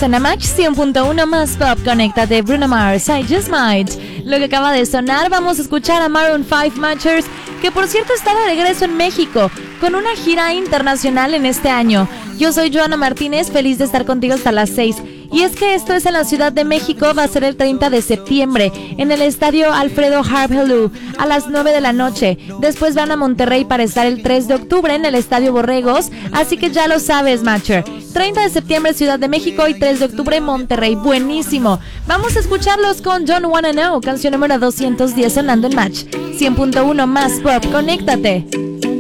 en la Match 100.1 más pop. Conéctate, Bruno Mars, I Just Might. Lo que acaba de sonar, vamos a escuchar a Maroon 5 Matchers, que por cierto está de regreso en México con una gira internacional en este año. Yo soy Joana Martínez, feliz de estar contigo hasta las 6. Y es que esto es en la Ciudad de México, va a ser el 30 de septiembre en el estadio Alfredo Harp a las 9 de la noche. Después van a Monterrey para estar el 3 de octubre en el estadio Borregos, así que ya lo sabes, Matcher. 30 de septiembre Ciudad de México y 3 de octubre Monterrey. Buenísimo. Vamos a escucharlos con Don't Wanna Know, canción número 210 sonando en Match 100.1 más pop. Conéctate.